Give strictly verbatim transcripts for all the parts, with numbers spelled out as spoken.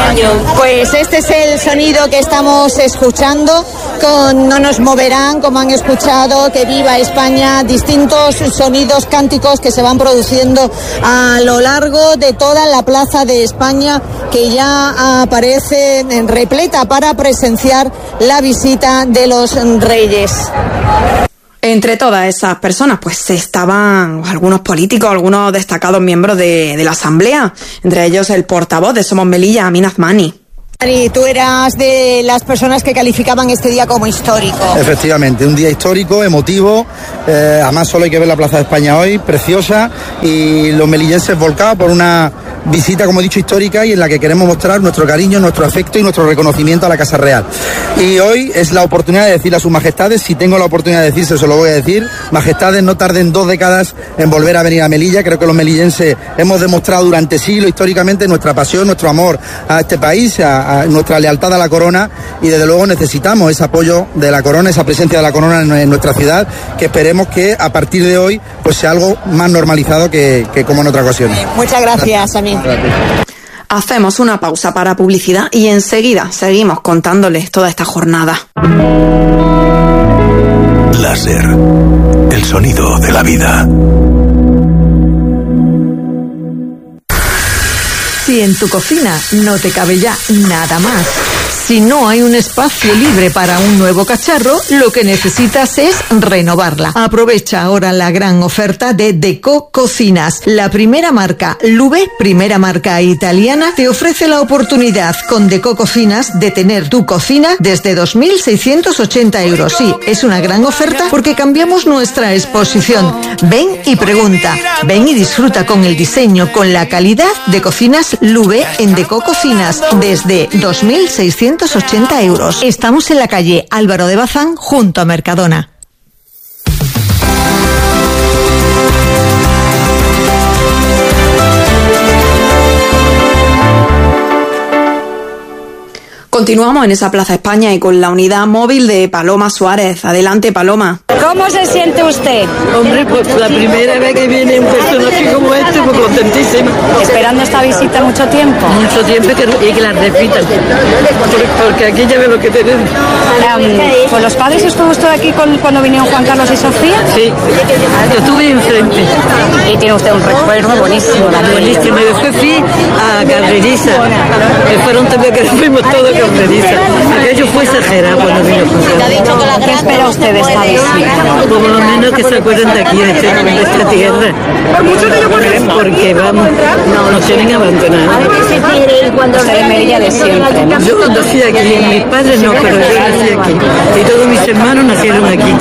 Pues este es el sonido que estamos escuchando con No nos moverán, como han escuchado, que viva España, distintos sonidos cánticos que se van produciendo a lo largo de toda la Plaza de España, que ya aparece repleta para presenciar la visita de los Reyes. Entre todas esas personas, pues estaban algunos políticos, algunos destacados miembros de, de la Asamblea, entre ellos el portavoz de Somos Melilla, Amin Azmani. Y tú eras de las personas que calificaban este día como histórico. Efectivamente, un día histórico, emotivo, eh, además solo hay que ver la Plaza de España hoy, preciosa, y los melillenses volcados por una visita, como he dicho, histórica, y en la que queremos mostrar nuestro cariño, nuestro afecto y nuestro reconocimiento a la Casa Real. Y hoy es la oportunidad de decirle a sus majestades, si tengo la oportunidad de decirse, se lo voy a decir, majestades, no tarden dos décadas en volver a venir a Melilla. Creo que los melillenses hemos demostrado durante siglos, históricamente, nuestra pasión, nuestro amor a este país, a A nuestra lealtad a la corona, y desde luego necesitamos ese apoyo de la corona, esa presencia de la corona en, en nuestra ciudad, que esperemos que a partir de hoy pues sea algo más normalizado que, que como en otras ocasiones. Muchas gracias, Amin. Hacemos una pausa para publicidad y enseguida seguimos contándoles toda esta jornada. Láser, el sonido de la vida. Si en tu cocina no te cabe ya nada más, si no hay un espacio libre para un nuevo cacharro, lo que necesitas es renovarla. Aprovecha ahora la gran oferta de Deco Cocinas. La primera marca, Lube, primera marca italiana, te ofrece la oportunidad con Deco Cocinas de tener tu cocina desde dos mil seiscientos ochenta euros. Sí, es una gran oferta porque cambiamos nuestra exposición. Ven y pregunta. Ven y disfruta con el diseño, con la calidad de Cocinas Lube en Deco Cocinas desde dos mil seiscientos ochenta euros. Estamos en la calle Álvaro de Bazán junto a Mercadona. Continuamos en esa Plaza España y con la unidad móvil de Paloma Suárez. Adelante, Paloma. ¿Cómo se siente usted? Hombre, pues la primera vez que viene un personaje como este, pues contentísima. ¿Esperando esta visita mucho tiempo? Mucho tiempo y que, y que la repitan, porque aquí ya ve lo que tenemos. Um, ¿Con los padres estuvo usted aquí con, cuando vinieron Juan Carlos y Sofía? Sí, yo estuve enfrente. Y tiene usted un recuerdo buenísimo. Buenísimo, y después fui a Carreriza, que fueron también que fuimos todos a Carreriza. Aquello fue exagerado cuando vino Juan Carlos. ¿Qué espera usted de esta visita? Por lo menos que se acuerden de aquí, de, este, de esta tierra. Porque vamos, nos tienen abandonados. Usted es Melilla de siempre, ¿no? Yo nací aquí, mis padres no, pero yo nací aquí. Y todos mis hermanos nacieron aquí.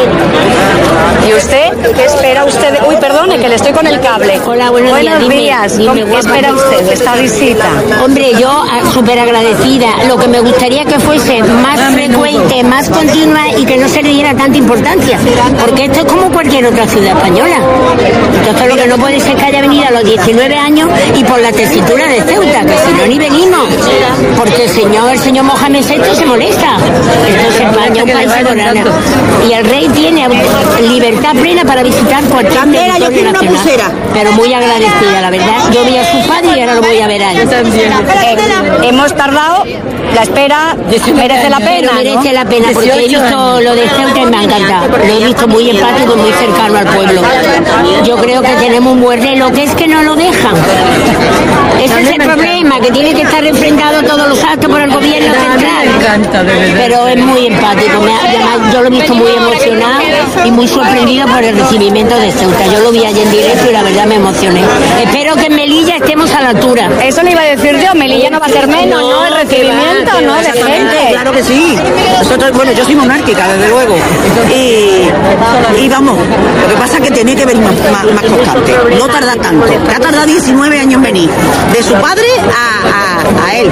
¿Y usted? ¿Qué espera usted? Uy, perdone, que le estoy con el cable. Hola, buenos, buenos días. días. Dime, dime, ¿Qué espera usted de esta visita? Hombre, yo súper agradecida. Lo que me gustaría que fuese más ah, frecuente, más continua y que no se le diera tanta importancia. Porque esto es como cualquier otra ciudad española. Entonces lo que no puede ser que haya venido a los diecinueve años y por la tesitura de Ceuta, que si no ni venimos. Porque el señor, el señor Mohamed sexto se molesta. Esto es España, un país soberano. Y el rey tiene libertad plena para visitar cualquier territorio nacional. Pero muy agradecida, la verdad. Yo vi a su padre y ahora lo voy a ver a él. Eh, hemos tardado, la espera merece la pena, Pero merece ¿no? la pena, porque he visto lo de Ceuta y me ha encantado. Lo he visto muy empático, muy cercano al pueblo. Yo creo que tenemos un buen rey, lo que es que no lo dejan. Ese es el problema, que tiene que estar enfrentado todos los actos por el gobierno central. Pero es muy empático, me ha, además, yo lo he visto muy emocionado y muy sorprendido por el recibimiento de Ceuta. Yo lo vi allí en directo y la verdad me emocioné. Espero que en Melilla estemos a la altura. Eso le iba a decir yo, Melilla no va a ser menos, ¿no? ¿no? El recibimiento, ¿no? De gente. Claro que sí. Nosotros, bueno, yo soy monárquica, desde luego. Y, y vamos, lo que pasa es que tiene que venir más, más, más constante. No tarda tanto. Ha tardado diecinueve años en venir. De su padre a, a, a él.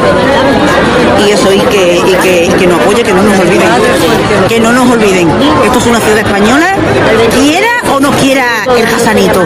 Y eso, y que, y que, y que nos apoye, que no nos olviden. Que no nos olviden. Esto es una ciudad española, quiera o no quiera el Hasanito.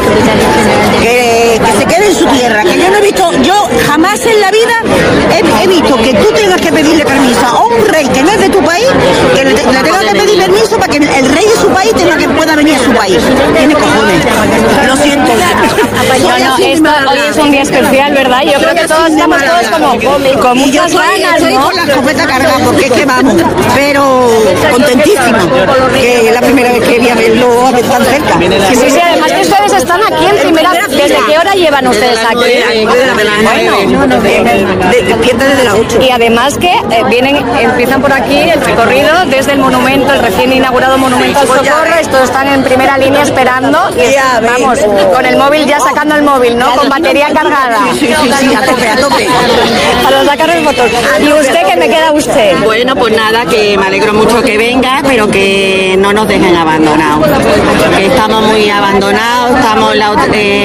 Que, que se quede en su tierra. Que yo no he visto, yo jamás en la vida he, he visto que tú tengas que pedirle permiso a un rey que no es de tu país, que le, le tengas que pedir permiso para que el rey de su país tenga que pueda venir a su país. Tiene cojones. Lo siento. No, no, esto hoy es un día especial, ¿verdad? Yo creo que todos estamos todos como con muchas ganas, estoy ¿no? con la escopeta cargada, porque es que vamos, pero contentísima, que es la primera vez que voy a verlo tan cerca. Sí, sí, además que ustedes están aquí en primera... ¿Desde qué hora llevan ustedes aquí? Bueno, despierta desde las ocho. Y además que eh, vienen, empiezan por aquí el recorrido desde el monumento, el recién inaugurado Monumento al Socorro. Estos están en primera línea esperando y vamos, con el móvil ya sacando el móvil, ¿no? Con batería cargada. Sí, sí, sí, a tope, a tope. Para sacar fotos. ¿Y usted qué me queda usted? Bueno, pues nada, que me alegro mucho que venga, pero que no nos dejen abandonados. Que estamos muy abandonados, estamos la, eh,